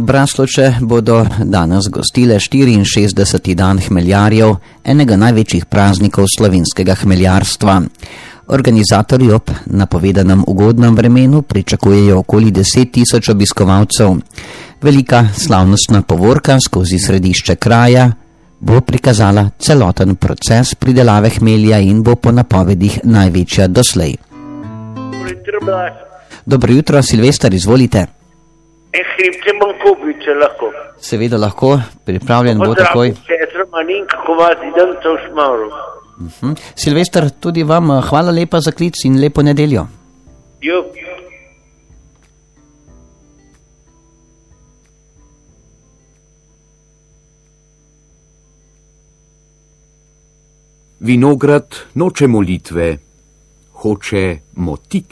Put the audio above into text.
Braslovče bodo danes gostile 64. dan hmeljarjev, enega največjih praznikov slovenskega hmeljarstva. Organizatorji ob napovedanem ugodnem vremenu pričakujejo okoli 10.000 obiskovalcev. Velika slavnostna povorka skozi središče kraja bo prikazala celoten proces pridelave hmelja in bo po napovedih največja doslej. Dobro jutro, Silvester, izvolite. Hribce bom kupil, če lahko. Seveda lahko, pripravljen bo takoj. Silvester, tudi vam hvala lepa za klic in lepo nedeljo. Jo. Vinograd noče molitve, hoče motik.